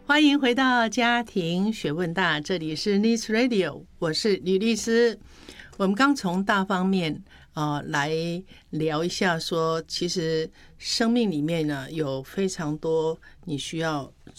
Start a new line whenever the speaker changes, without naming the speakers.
欢迎回到家庭学问大，这里是 Nice Radio， 我是吕律师。我们刚从大方面来聊一下说，其实生命里面呢有非常多你需要